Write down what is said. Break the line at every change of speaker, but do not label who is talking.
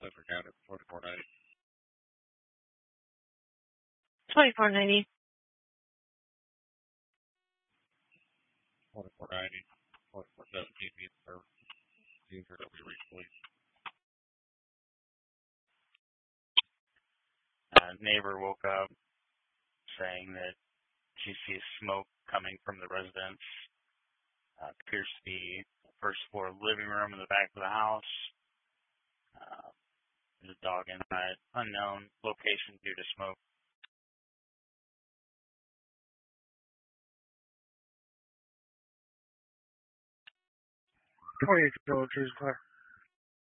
Suffolk County, 4490.
2490.
4490. 4417 being served. User that we reach police.
Neighbor woke up saying that she sees smoke coming from the residence. Appears to be first floor living room in the back of the house. There's a dog inside. Unknown location due to smoke.
28 Villagers, clear.